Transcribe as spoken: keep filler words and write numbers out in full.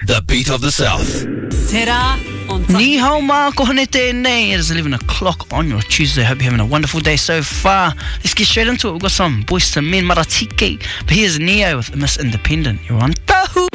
the beat of the South. Te rā, on Ni hao ma, kohane tēnei. It is eleven o'clock on your Tuesday. Hope you're having a wonderful day so far. Let's get straight into it. We've got some Boys to Men, Maratike. But here's Neo with Miss Independent. You're on Tahu.